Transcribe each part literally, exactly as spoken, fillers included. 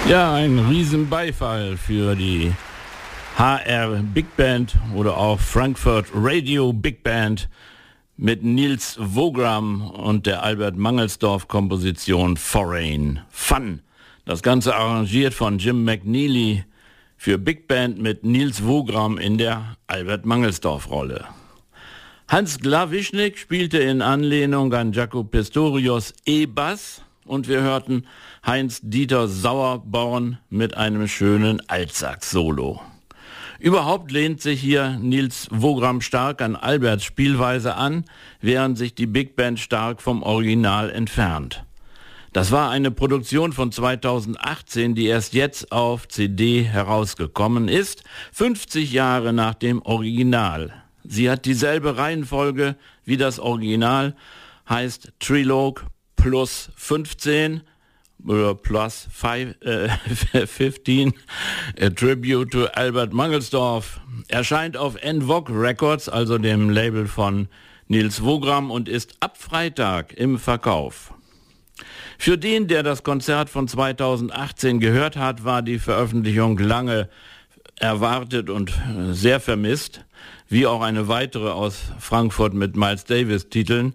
Ja, ein Riesenbeifall für die H R Big Band oder auch Frankfurt Radio Big Band mit Nils Wogram und der Albert Mangelsdorf-Komposition Foreign Fun. Das Ganze arrangiert von Jim McNeely für Big Band mit Nils Wogram in der Albert Mangelsdorf-Rolle. Hans Glawischnik spielte in Anlehnung an Jaco Pastorius E-Bass und wir hörten Heinz-Dieter Sauerborn mit einem schönen Altsax-Solo. Überhaupt lehnt sich hier Nils Wogram stark an Alberts Spielweise an, während sich die Big Band stark vom Original entfernt. Das war eine Produktion von zweitausendachtzehn, die erst jetzt auf C D herausgekommen ist, fünfzig Jahre nach dem Original. Sie hat dieselbe Reihenfolge wie das Original, heißt Trilog plus fünfzehn oder plus five, äh, fifteen, a Tribute to Albert Mangelsdorf, erscheint auf N V O G Records, also dem Label von Nils Wogram, und ist ab Freitag im Verkauf. Für den, der das Konzert von zweitausendachtzehn gehört hat, war die Veröffentlichung lange erwartet und sehr vermisst, wie auch eine weitere aus Frankfurt mit Miles Davis Titeln,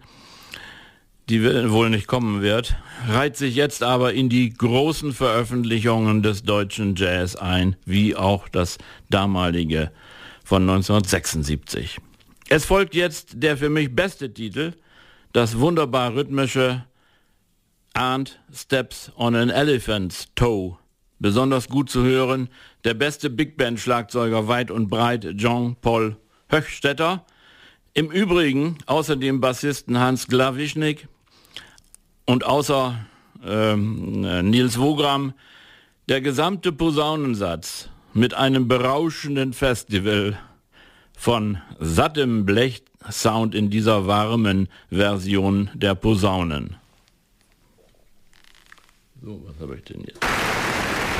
die wohl nicht kommen wird, reiht sich jetzt aber in die großen Veröffentlichungen des deutschen Jazz ein, wie auch das damalige von neunzehnhundertsechsundsiebzig. Es folgt jetzt der für mich beste Titel, das wunderbar rhythmische Aunt Steps on an Elephant's Toe. Besonders gut zu hören, der beste Big Band Schlagzeuger weit und breit, Jean-Paul Höchstädter. Im Übrigen außerdem Bassisten Hans Glawischnik und außer ähm, Nils Wogram der gesamte Posaunensatz mit einem berauschenden Festival von sattem Blech-Sound in dieser warmen Version der Posaunen. So, was habe ich denn jetzt?